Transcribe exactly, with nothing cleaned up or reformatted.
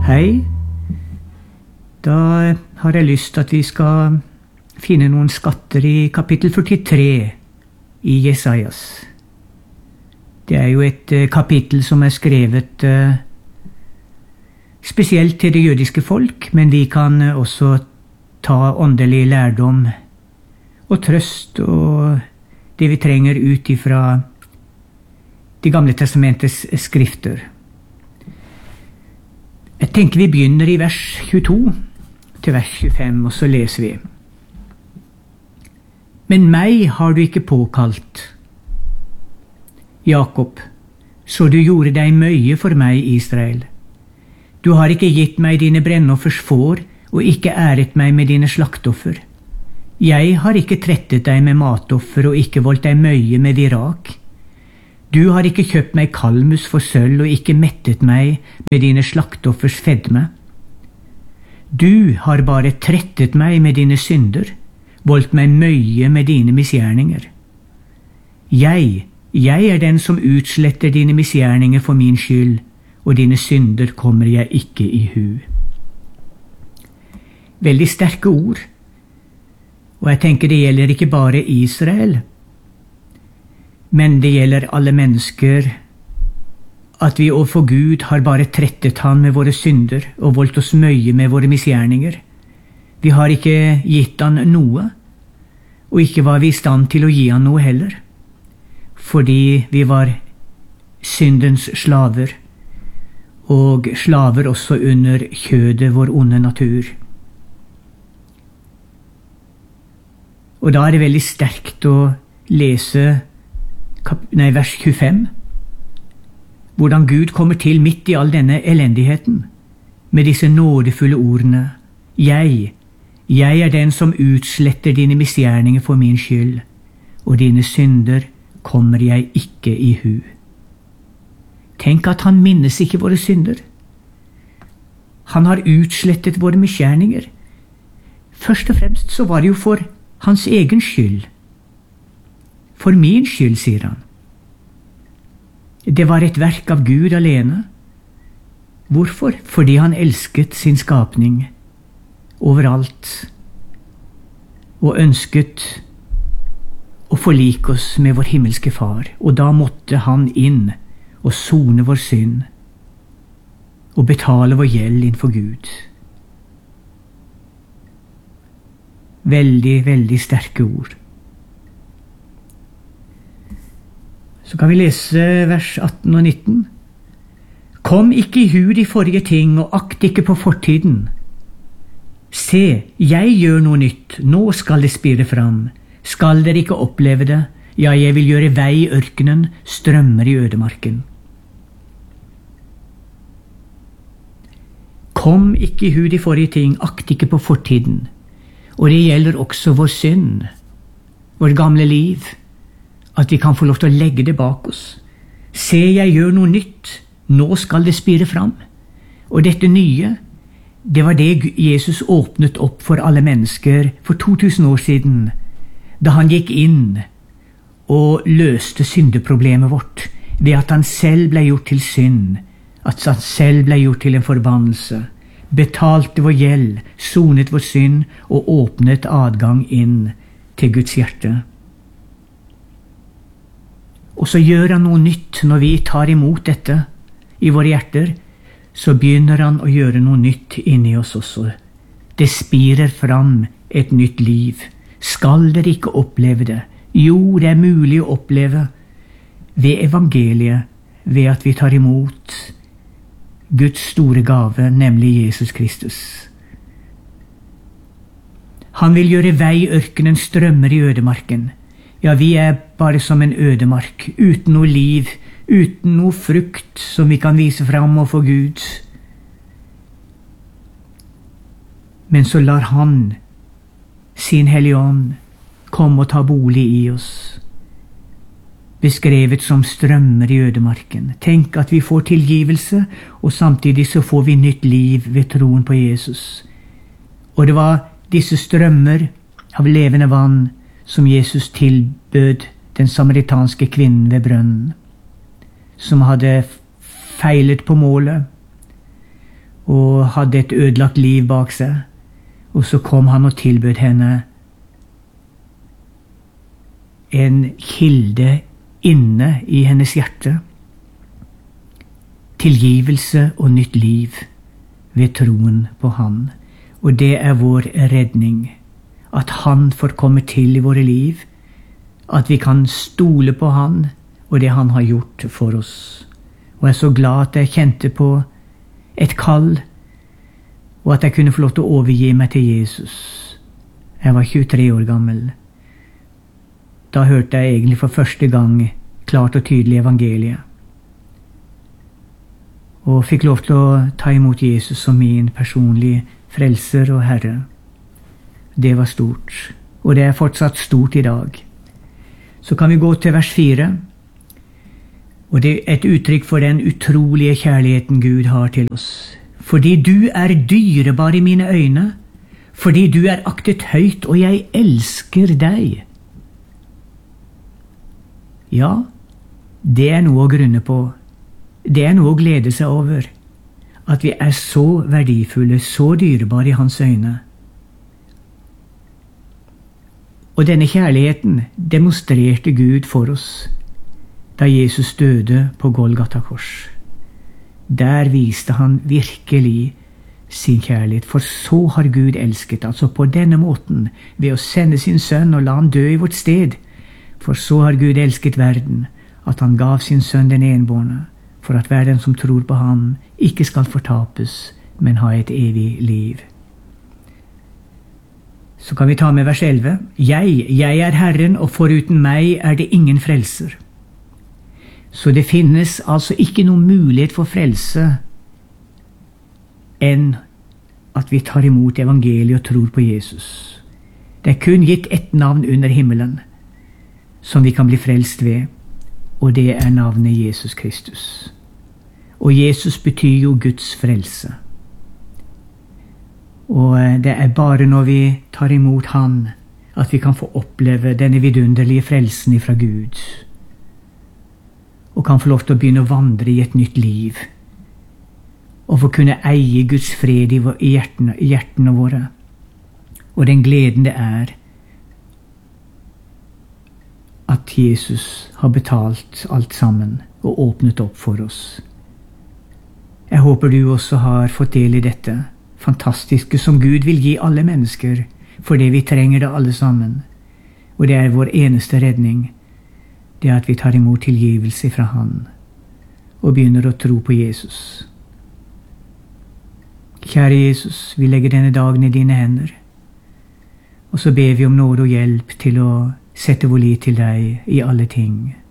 Hei, da har jeg lyst til at vi skal finne noen skatter i kapittel førtitre i Jesajas. Det er jo et kapittel som er skrevet uh, spesielt til det jødiske folk, men vi kan også ta åndelig lærdom og trøst og det vi trenger ut ifra de gamle testamentets skrifter. Jeg tenker vi begynner i vers tjueto til vers tjuefem, og så leser vi. Men meg har du ikke påkalt, Jakob, så du gjorde deg møye for meg, Israel. Du har ikke gitt meg dine brennoffers får, og ikke æret meg med dine slaktoffer. Jeg har ikke trettet deg med matoffer, og ikke voldt deg møye med virak. Du har ikke kjøpt meg kalmus for sølv, og ikke mettet meg med dine slaktoffers fedme. Du har bare trettet meg med dine synder, voldt meg møye med dine misgjerninger. Jeg, jeg er den som utsletter dine misgjerninger for min skyld, og dine synder kommer jeg ikke i hu. Veldig sterke ord, og jeg tenker det gjelder ikke bare Israel, men det gjelder alle mennesker, at vi overfor Gud har bare trettet han med våre synder og voldt oss møye med våre misgjerninger. Vi har ikke gitt han noe, og ikke var vi i stand til å gi han noe heller, fordi vi var syndens slaver, og slaver også under kjødet, vår onde natur. Og da er det veldig sterkt å lese Nei, vers tjuefem, hvordan Gud kommer til midt i all denne elendigheten, med disse nådefulle ordene. Jeg, jeg er den som utsletter dine misgjerninger for min skyld, og dine synder kommer jeg ikke i hu. Tenk at han minnes ikke våre synder. Han har utslettet våre misgjerninger. Først og fremst så var det jo for hans egen skyld. For min skyld, sier han. Det var et verk av Gud alene. Hvorfor? Fordi han elsket sin skapning overalt, og ønsket å forlike oss med vår himmelske far. Og da måtte han inn og sone vår synd, og betale vår gjeld innenfor Gud. Veldig, veldig sterke ord. Så kan vi lese vers atten og nitten. Kom ikke i hu de forrige ting, og akt ikke på fortiden. Se, jeg gjør noe nytt, nå skal det spire fram. Skal dere ikke oppleve det? Ja, jeg vil gjøre vei i ørkenen, strømmer i ødemarken. Kom ikke i hu de forrige ting, akt ikke på fortiden. Og det gjelder også vår synd, vår gamle liv, at vi kan få lov til å legge det bak oss. Se, jeg gjør noe nytt, nå skal det spire fram. Og dette nye, det var det Jesus åpnet opp for alle mennesker for to tusen år siden, da han gikk inn og løste syndeproblemet vårt, ved at han selv ble gjort til synd, at han selv ble gjort til en forbannelse, betalte vår gjeld, sonet vår synd og åpnet adgang inn til Guds hjerte. Og så gjør han noe nytt når vi tar imot dette i våre hjerter, så begynner han å gjøre noe nytt inni oss også. Det spirer fram et nytt liv. Skal dere ikke oppleve det? Jo, det er mulig å oppleve ved evangeliet, ved at vi tar imot Guds store gave, nemlig Jesus Kristus. Han vil gjøre vei i ørkenen, strømmer i ødemarken. Ja, vi er bare som en ødemark, uten noe liv, uten noe frukt som vi kan vise fram overfor Gud. Men så lar han, sin Hellige Ånd, komme og ta bolig i oss, beskrevet som strømmer i ødemarken. Tenk at vi får tilgivelse, og samtidig så får vi nytt liv ved troen på Jesus. Og det var disse strømmer av levende vann som Jesus tilbød den samaritanske kvinnen ved brønnen, som hadde feilet på målet, og hadde et ødelagt liv bak seg. Og så kom han og tilbød henne en kilde inne i hennes hjerte. Tilgivelse og nytt liv ved troen på han. Og det er vår redning. At han får komme til i våre liv. At vi kan stole på han og det han har gjort for oss. Og jeg er så glad at jeg kjente på et kall, og at jeg kunne få lov til å overgi meg til Jesus. Jeg var tjuetre år gammel. Da hørte jeg egentlig for første gang klart og tydelig evangeliet. Og fikk lov til å ta imot Jesus som min personlige frelser og Herre. Det var stort, og det er fortsatt stort i dag. Så kan vi gå til vers fire. Og det er et uttrykk for den utrolige kjærligheten Gud har til oss. Fordi du er dyrebar i mine øyne, fordi du er aktet høyt, og jeg elsker deg. Ja, det er noe å grunne på. Det er noe å glede seg over. At vi er så verdifulle, så dyrebare i hans øyne. Og denne kjærligheten demonstrerte Gud for oss da Jesus døde på Golgata kors. Der viste han virkelig sin kjærlighet, for så har Gud elsket, altså på denne måten, ved å sende sin sønn og la han dø i vårt sted. For så har Gud elsket verden, at han gav sin sønn den enbårne, for at hver den som tror på ham ikke skal fortapes, men ha et evig liv. Så kan vi ta med vers elleve. Jeg, jeg er Herren, og foruten meg er det ingen frelser. Så det finnes altså ikke noen mulighet for frelse enn at vi tar imot evangeliet og tror på Jesus. Det er kun gitt ett navn under himmelen som vi kan bli frelst ved, og det er navnet Jesus Kristus. Og Jesus betyr jo Guds frelse. Og det er bare når vi tar imot Han at vi kan få oppleve denne vidunderlige frelsen fra Gud, og kan få lov til å begynne å vandre i et nytt liv, og få kunne eie Guds fred i hjertene, i hjertene våre, og den gleden det er at Jesus har betalt alt sammen og åpnet opp for oss. Jeg håper du også har fått del i dette fantastiske som Gud vil gi alle mennesker, fordi vi trenger det alle sammen. Og det er vår eneste redning, det er at vi tar imot tilgivelse fra Han og begynner å tro på Jesus. Kjære Jesus, vi legger denne dagen i dine hender, og så ber vi om nåde og hjelp til å sette vår lit til deg i alle ting.